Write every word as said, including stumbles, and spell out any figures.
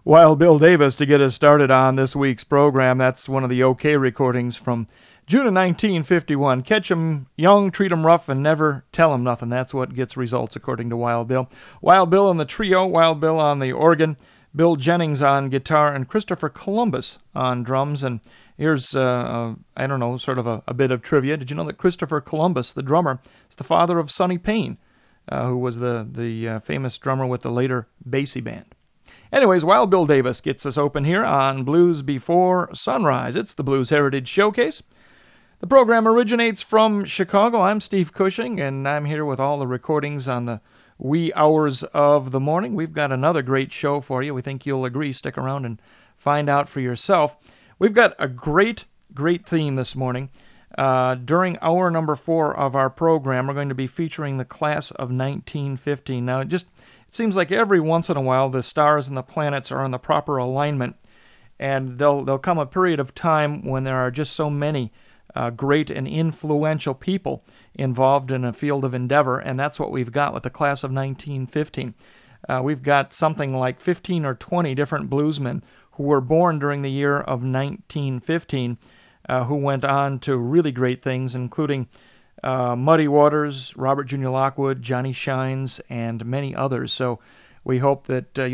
Wild Bill Davis to get us started on this week's program. That's one of the OK recordings from June of nineteen fifty-one. Catch 'em young, treat 'em rough, and never tell 'em nothing. That's what gets results, according to Wild Bill. Wild Bill on the trio, Wild Bill on the organ, Bill Jennings on guitar, and Christopher Columbus on drums. And here's, uh, uh, I don't know, sort of a, a bit of trivia. Did you know that Christopher Columbus, the drummer, is the father of Sonny Payne, uh, who was the, the uh, famous drummer with the later Basie Band? Anyways, Wild Bill Davis gets us open here on Blues Before Sunrise. It's the Blues Heritage Showcase. The program originates from Chicago. I'm Steve Cushing, and I'm here with all the recordings on the wee hours of the morning. We've got another great show for you. We think you'll agree. Stick around and find out for yourself. We've got a great, great theme this morning. Uh, during hour number four of our program, we're going to be featuring the class of nineteen fifteen. Now, it just it seems like every once in a while the stars and the planets are in the proper alignment, and there'll, there'll come a period of time when there are just so many uh, great and influential people involved in a field of endeavor, and that's what we've got with the class of nineteen fifteen. Uh, we've got something like fifteen or twenty different bluesmen who were born during the year of nineteen fifteen, uh, who went on to really great things, including uh, Muddy Waters, Robert Junior Lockwood, Johnny Shines, and many others. So we hope that uh,